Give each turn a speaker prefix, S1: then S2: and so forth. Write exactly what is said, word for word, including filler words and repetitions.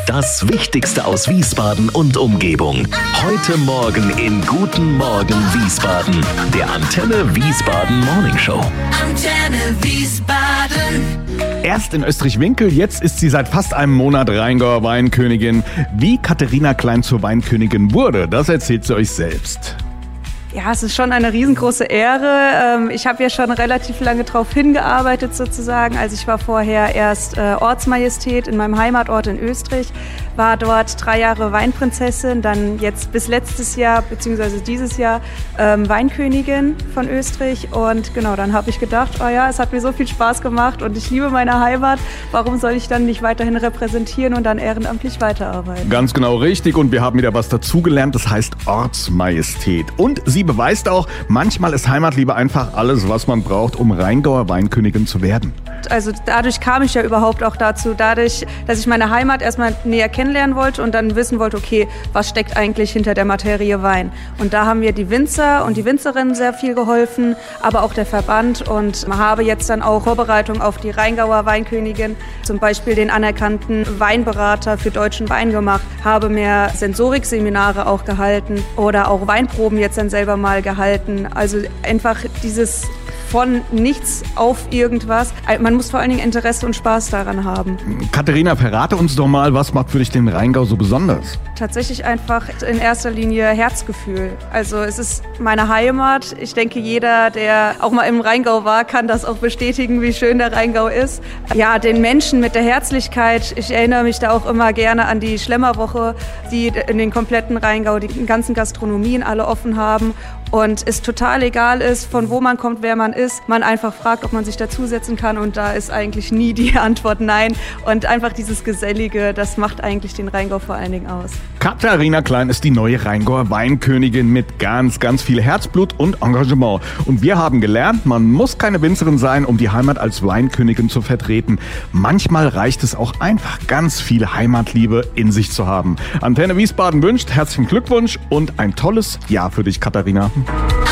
S1: Das Wichtigste aus Wiesbaden und Umgebung. Heute Morgen in Guten Morgen Wiesbaden. Der Antenne Wiesbaden Morning Show.
S2: Antenne Wiesbaden.
S3: Erst in Österreich-Winkel, jetzt ist sie seit fast einem Monat Rheingauer Weinkönigin. Wie Katharina Klein zur Weinkönigin wurde, das erzählt sie euch selbst.
S4: Ja, es ist schon eine riesengroße Ehre. Ich habe ja schon relativ lange drauf hingearbeitet sozusagen. Also ich war vorher erst Ortsmajestät in meinem Heimatort in Österreich, war dort drei Jahre Weinprinzessin, dann jetzt bis letztes Jahr beziehungsweise dieses Jahr ähm, Weinkönigin von Österreich. Und genau, dann habe ich gedacht, oh ja, es hat mir so viel Spaß gemacht und ich liebe meine Heimat. Warum soll ich dann nicht weiterhin repräsentieren und dann ehrenamtlich weiterarbeiten?
S3: Ganz genau richtig, und wir haben wieder was dazugelernt, das heißt Ortsmajestät. Und sie beweist auch, manchmal ist Heimatliebe einfach alles, was man braucht, um Rheingauer Weinkönigin zu werden.
S4: Also dadurch kam ich ja überhaupt auch dazu, dadurch, dass ich meine Heimat erstmal näher kennenlernen wollte und dann wissen wollte, okay, was steckt eigentlich hinter der Materie Wein? Und da haben mir die Winzer und die Winzerinnen sehr viel geholfen, aber auch der Verband, und habe jetzt dann auch Vorbereitung auf die Rheingauer Weinkönigin, zum Beispiel den anerkannten Weinberater für deutschen Wein gemacht, habe mehr Sensorikseminare auch gehalten oder auch Weinproben jetzt dann selber mal gehalten. Also einfach dieses von nichts auf irgendwas. Man muss vor allen Dingen Interesse und Spaß daran haben.
S3: Katharina, verrate uns doch mal, was macht für dich den Rheingau so besonders?
S4: Tatsächlich einfach in erster Linie Herzgefühl. Also es ist meine Heimat. Ich denke, jeder, der auch mal im Rheingau war, kann das auch bestätigen, wie schön der Rheingau ist. Ja, den Menschen mit der Herzlichkeit. Ich erinnere mich da auch immer gerne an die Schlemmerwoche, die in den kompletten Rheingau die ganzen Gastronomien alle offen haben. Und es total egal ist, von wo man kommt, wer man ist. Man einfach fragt, ob man sich dazusetzen kann, und da ist eigentlich nie die Antwort nein. Und einfach dieses Gesellige, das macht eigentlich den Rheingau vor allen Dingen aus.
S3: Katharina Klein ist die neue Rheingauer Weinkönigin mit ganz, ganz viel Herzblut und Engagement. Und wir haben gelernt, man muss keine Winzerin sein, um die Heimat als Weinkönigin zu vertreten. Manchmal reicht es auch einfach, ganz viel Heimatliebe in sich zu haben. Antenne Wiesbaden wünscht herzlichen Glückwunsch und ein tolles Jahr für dich, Katharina.